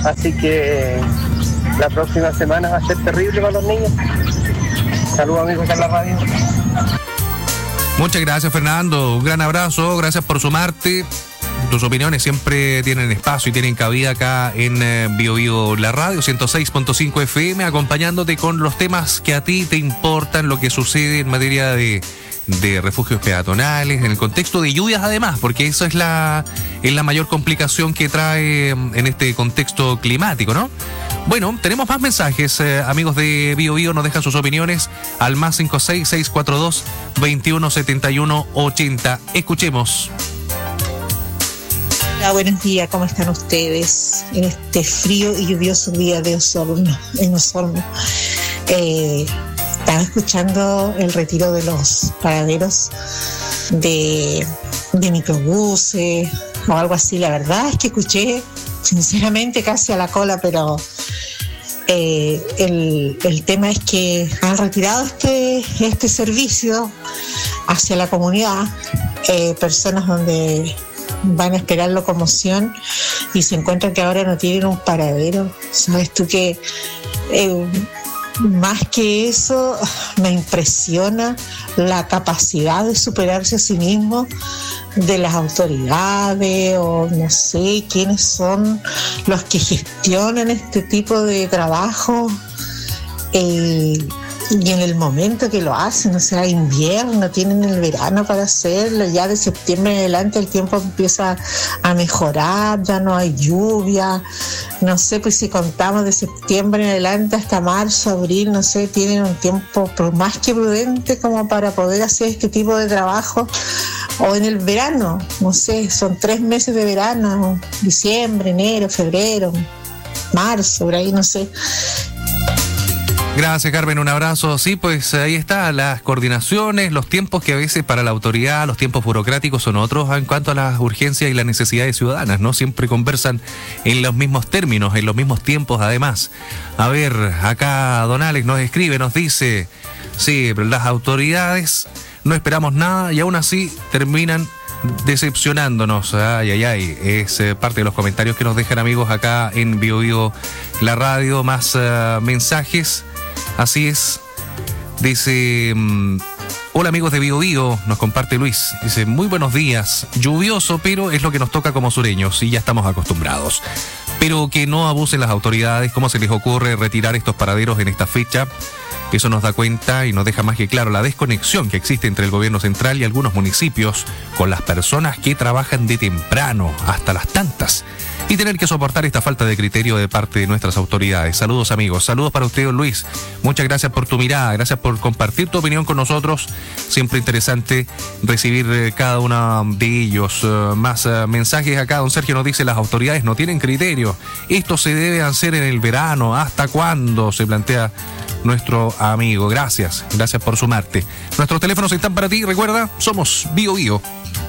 así que la próxima semana va a ser terrible para los niños. Saludos amigos acá en la radio. Muchas gracias, Fernando, un gran abrazo, gracias por sumarte. Tus opiniones siempre tienen espacio y tienen cabida acá en Bio Bio, la radio 106.5 FM, acompañándote con los temas que a ti te importan, lo que sucede en materia de refugios peatonales, en el contexto de lluvias además, porque eso es la mayor complicación que trae en este contexto climático, ¿no? Bueno, tenemos más mensajes, amigos de Bio Bio, nos dejan sus opiniones al más 56642217180. Escuchemos. Hola, buenos días, ¿cómo están ustedes? En este frío y lluvioso día de Osorno, en Osorno. Estaba escuchando el retiro de los paraderos de microbuses o algo así. La verdad es que escuché, sinceramente, casi a la cola, pero el tema es que han retirado este servicio hacia la comunidad, personas donde van a esperar locomoción y se encuentran que ahora no tienen un paradero. Sabes tú que más que eso me impresiona la capacidad de superarse a sí mismo de las autoridades o no sé quiénes son los que gestionan este tipo de trabajo. Y en el momento que lo hacen, o sea, invierno, tienen el verano para hacerlo, ya de septiembre en adelante el tiempo empieza a mejorar, ya no hay lluvia, no sé, pues si contamos de septiembre en adelante hasta marzo, abril, no sé, tienen un tiempo más que prudente como para poder hacer este tipo de trabajo, o en el verano, no sé, son 3 meses de verano, diciembre, enero, febrero, marzo, por ahí, no sé. Gracias, Carmen, un abrazo. Sí, pues ahí está, las coordinaciones, los tiempos que a veces para la autoridad, los tiempos burocráticos son otros en cuanto a las urgencias y las necesidades ciudadanas, ¿no? Siempre conversan en los mismos términos, en los mismos tiempos además. A ver, acá Don Alex nos escribe, nos dice, sí, pero las autoridades no esperamos nada y aún así terminan decepcionándonos. Ay, ay, ay. Es parte de los comentarios que nos dejan amigos acá en Bio Bio, la radio. Más mensajes. Así es. Dice, hola amigos de Bio Bio, nos comparte Luis. Dice, muy buenos días. Lluvioso, pero es lo que nos toca como sureños y ya estamos acostumbrados. Pero que no abusen las autoridades. ¿Cómo se les ocurre retirar estos paraderos en esta fecha? Eso nos da cuenta y nos deja más que claro la desconexión que existe entre el gobierno central y algunos municipios con las personas que trabajan de temprano hasta las tantas y tener que soportar esta falta de criterio de parte de nuestras autoridades. Saludos amigos, saludos para usted, don Luis. Muchas gracias por tu mirada, gracias por compartir tu opinión con nosotros. Siempre interesante recibir cada uno de ellos. Más mensajes acá, don Sergio nos dice, las autoridades no tienen criterio. Esto se debe hacer en el verano. ¿Hasta cuándo? Se plantea nuestro amigo. Gracias por sumarte. Nuestros teléfonos están para ti, recuerda, somos Bio Bio.